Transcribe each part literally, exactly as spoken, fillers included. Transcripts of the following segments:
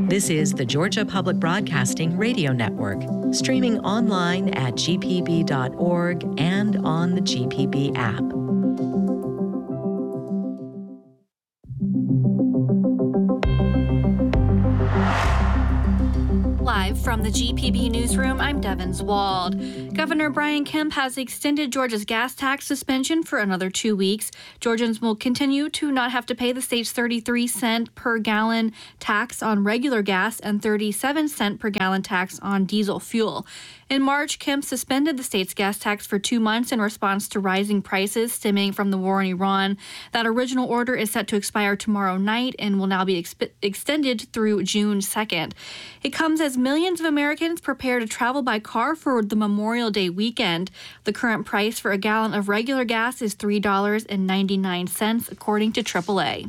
This is the Georgia Public Broadcasting Radio Network, streaming online at g p b dot org and on the G P B app. Live from the G P B newsroom, I'm Devin Zwald. Governor Brian Kemp has extended Georgia's gas tax suspension for another two weeks. Georgians will continue to not have to pay the state's thirty-three cent per gallon tax on regular gas and thirty-seven cent per gallon tax on diesel fuel. In March, Kemp suspended the state's gas tax for two months in response to rising prices stemming from the war in Iran. That original order is set to expire tomorrow night and will now be exp- extended through June second. It comes as millions of Americans prepare to travel by car for the Memorial Day weekend. The current price for a gallon of regular gas is three dollars and ninety-nine cents, according to triple A.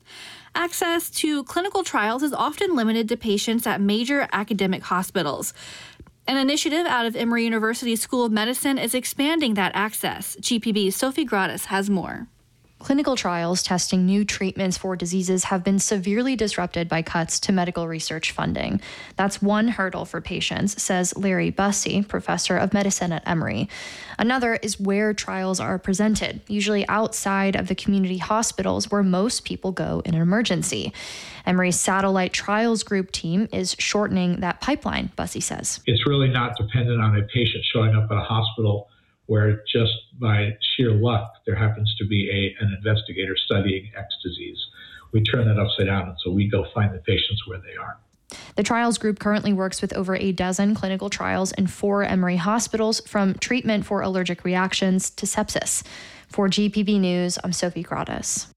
Access to clinical trials is often limited to patients at major academic hospitals. An initiative out of Emory University's School of Medicine is expanding that access. G P B's Sophie Gratis has more. Clinical trials testing new treatments for diseases have been severely disrupted by cuts to medical research funding. That's one hurdle for patients, says Larry Bussey, professor of medicine at Emory. Another is where trials are presented, usually outside of the community hospitals where most people go in an emergency. Emory's satellite trials group team is shortening that pipeline, Bussey says. It's really not dependent on a patient showing up at a hospital where just by sheer luck, there happens to be a, an investigator studying X disease. We turn that upside down, and so we go find the patients where they are. The trials group currently works with over a dozen clinical trials in four Emory hospitals, from treatment for allergic reactions to sepsis. For G P B News, I'm Sophie Gratis.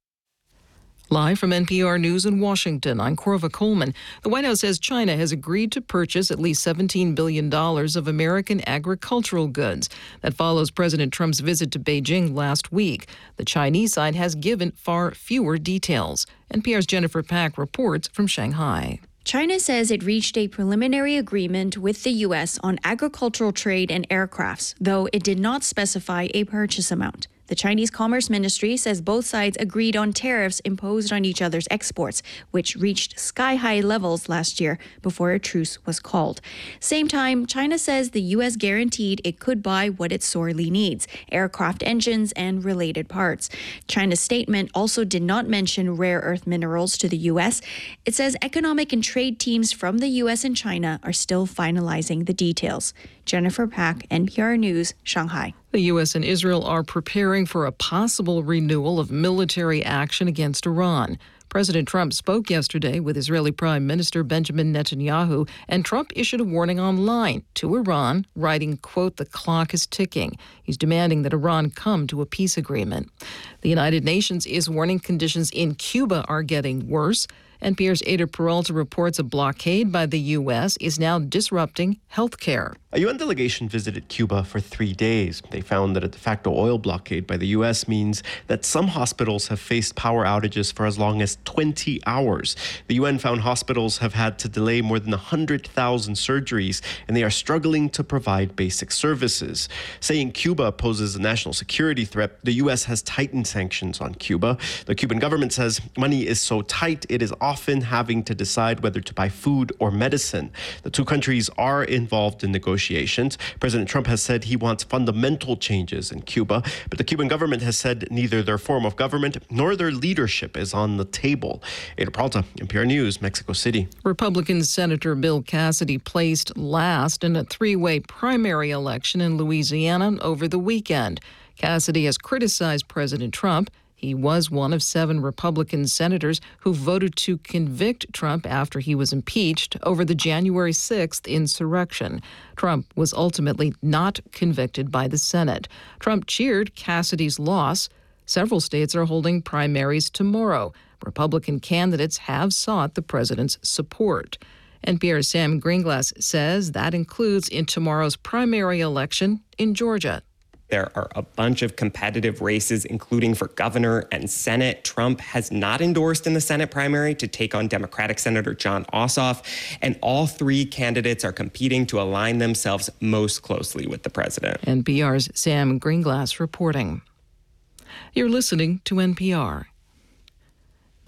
Live from N P R News in Washington, I'm Corva Coleman. The White House says China has agreed to purchase at least seventeen billion dollars of American agricultural goods. That follows President Trump's visit to Beijing last week. The Chinese side has given far fewer details. N P R's Jennifer Pack reports from Shanghai. China says it reached a preliminary agreement with the U S on agricultural trade and aircrafts, though it did not specify a purchase amount. The Chinese Commerce Ministry says both sides agreed on tariffs imposed on each other's exports, which reached sky-high levels last year before a truce was called. Same time, China says the U S guaranteed it could buy what it sorely needs, aircraft engines and related parts. China's statement also did not mention rare earth minerals to the U S. It says economic and trade teams from the U S and China are still finalizing the details. Jennifer Pack, N P R News, Shanghai. The U S and Israel are preparing for a possible renewal of military action against Iran. President Trump spoke yesterday with Israeli Prime Minister Benjamin Netanyahu, and Trump issued a warning online to Iran, writing, quote, "The clock is ticking." He's demanding that Iran come to a peace agreement. The United Nations is warning conditions in Cuba are getting worse. N P R's Ada Peralta reports a blockade by the U S is now disrupting health care. A U N delegation visited Cuba for three days. They found that a de facto oil blockade by the U S means that some hospitals have faced power outages for as long as twenty hours. The U N found hospitals have had to delay more than one hundred thousand surgeries, and they are struggling to provide basic services. Saying Cuba poses a national security threat, the U S has tightened sanctions on Cuba. The Cuban government says money is so tight it is often having to decide whether to buy food or medicine. The two countries are involved in negotiations. President Trump has said he wants fundamental changes in Cuba, but the Cuban government has said neither their form of government nor their leadership is on the table. Ada Peralta, N P R News, Mexico City. Republican Senator Bill Cassidy placed last in a three-way primary election in Louisiana over the weekend. Cassidy has criticized President Trump. He was one of seven Republican senators who voted to convict Trump after he was impeached over the January sixth insurrection. Trump was ultimately not convicted by the Senate. Trump cheered Cassidy's loss. Several states are holding primaries tomorrow. Republican candidates have sought the president's support. N P R's Sam Greenglass says that includes in tomorrow's primary election in Georgia. There are a bunch of competitive races, including for governor and Senate. Trump has not endorsed in the Senate primary to take on Democratic Senator Jon Ossoff, and all three candidates are competing to align themselves most closely with the president. N P R's Sam Greenglass reporting. You're listening to N P R.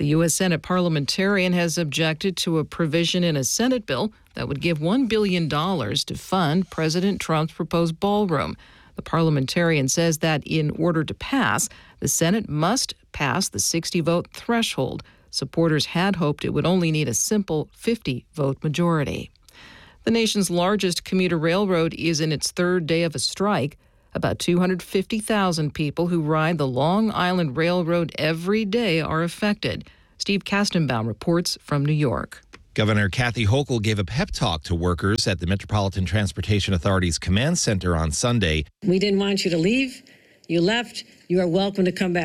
The U S. Senate parliamentarian has objected to a provision in a Senate bill that would give one billion dollars to fund President Trump's proposed ballroom. The parliamentarian says that in order to pass, the Senate must pass the sixty-vote threshold. Supporters had hoped it would only need a simple fifty-vote majority. The nation's largest commuter railroad is in its third day of a strike. About two hundred fifty thousand people who ride the Long Island Railroad every day are affected. Steve Kastenbaum reports from New York. Governor Kathy Hochul gave a pep talk to workers at the Metropolitan Transportation Authority's command center on Sunday. We didn't want you to leave. You left. You are welcome to come back.